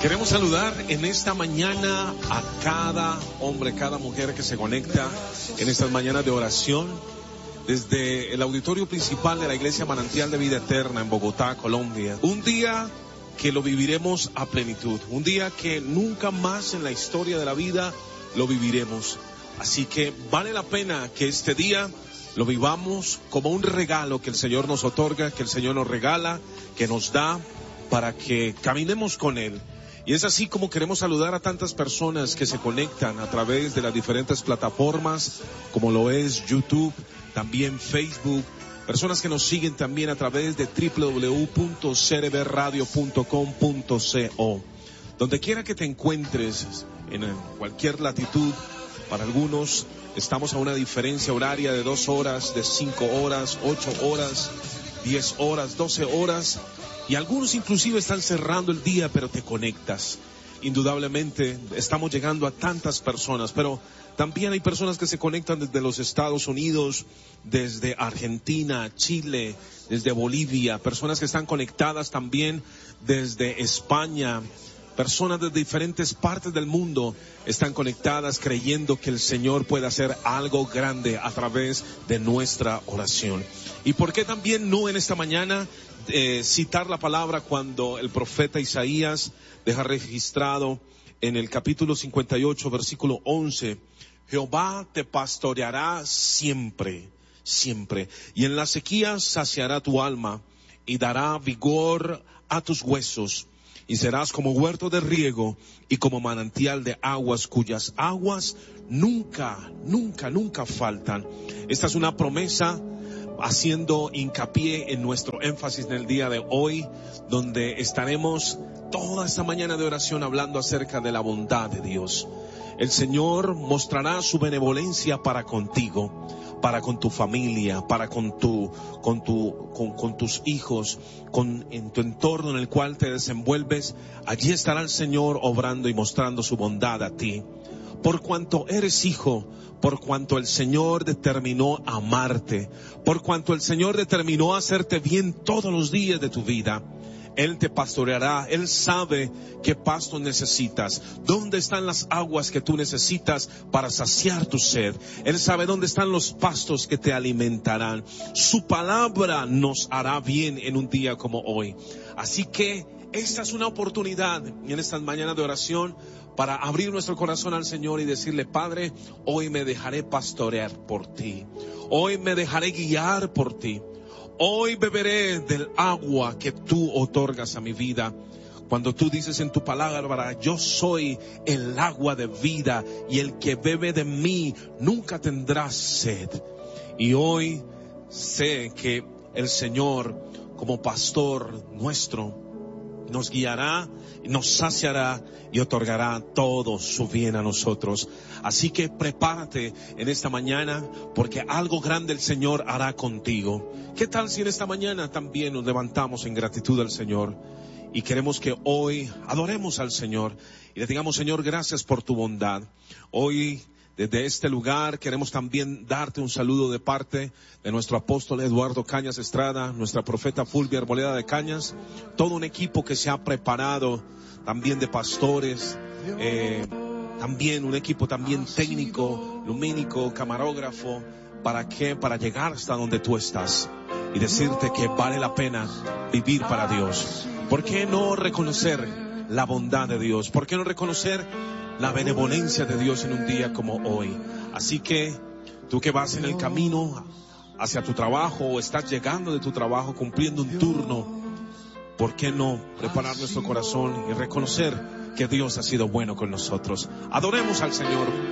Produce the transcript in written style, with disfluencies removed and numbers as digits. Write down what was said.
Queremos saludar en esta mañana a cada hombre, cada mujer que se conecta en estas mañanas de oración desde el auditorio principal de la Iglesia Manantial de Vida Eterna en Bogotá, Colombia. Un día que lo viviremos a plenitud, un día que nunca más en la historia de la vida lo viviremos. Así que vale la pena que este día lo vivamos como un regalo que el Señor nos otorga, que el Señor nos regala, que nos da para que caminemos con Él. Y es así como queremos saludar a tantas personas que se conectan a través de las diferentes plataformas, como lo es YouTube, también Facebook, personas que nos siguen también a través de www.crbradio.com.co. Donde quiera que te encuentres, en cualquier latitud, para algunos estamos a una diferencia horaria de 2 horas, de 5 horas, 8 horas, 10 horas, 12 horas. Y algunos inclusive están cerrando el día, pero te conectas. Indudablemente estamos llegando a tantas personas, pero también hay personas que se conectan desde los Estados Unidos, desde Argentina, Chile, desde Bolivia, personas que están conectadas también desde España. Personas de diferentes partes del mundo están conectadas creyendo que el Señor puede hacer algo grande a través de nuestra oración. ¿Y por qué también no en esta mañana citar la palabra cuando el profeta Isaías deja registrado en el capítulo 58, versículo 11, Jehová te pastoreará siempre, siempre, y en la sequía saciará tu alma y dará vigor a tus huesos, y serás como huerto de riego y como manantial de aguas cuyas aguas nunca faltan. Esta es una promesa haciendo hincapié en nuestro énfasis en el día de hoy, donde estaremos toda esta mañana de oración hablando acerca de la bondad de Dios. El Señor mostrará su benevolencia para contigo, para con tu familia, para con tus hijos, en tu entorno en el cual te desenvuelves. Allí estará el Señor obrando y mostrando su bondad a ti. Por cuanto eres hijo, por cuanto el Señor determinó amarte, por cuanto el Señor determinó hacerte bien todos los días de tu vida, Él te pastoreará. Él sabe qué pasto necesitas, dónde están las aguas que tú necesitas para saciar tu sed. Él sabe dónde están los pastos que te alimentarán. Su palabra nos hará bien en un día como hoy. Así que esta es una oportunidad en estas mañanas de oración para abrir nuestro corazón al Señor y decirle: Padre, hoy me dejaré pastorear por ti. Hoy me dejaré guiar por ti. Hoy beberé del agua que tú otorgas a mi vida. Cuando tú dices en tu palabra: yo soy el agua de vida, y el que bebe de mí nunca tendrá sed. Y hoy sé que el Señor, como pastor nuestro, nos guiará, nos saciará y otorgará todo su bien a nosotros. Así que prepárate en esta mañana, porque algo grande el Señor hará contigo. ¿Qué tal si en esta mañana también nos levantamos en gratitud al Señor? Y queremos que hoy adoremos al Señor y le digamos: Señor, gracias por tu bondad. Hoy, desde este lugar, queremos también darte un saludo de parte de nuestro apóstol Eduardo Cañas Estrada, nuestra profeta Fulvia Arboleda de Cañas, todo un equipo que se ha preparado, también de pastores, también un equipo también técnico, lumínico, camarógrafo. ¿Para qué? Para llegar hasta donde tú estás y decirte que vale la pena vivir para Dios. ¿Por qué no reconocer la bondad de Dios? ¿Por qué no reconocer la benevolencia de Dios en un día como hoy? Así que tú que vas en el camino hacia tu trabajo o estás llegando de tu trabajo cumpliendo un turno, ¿por qué no preparar nuestro corazón y reconocer que Dios ha sido bueno con nosotros? Adoremos al Señor.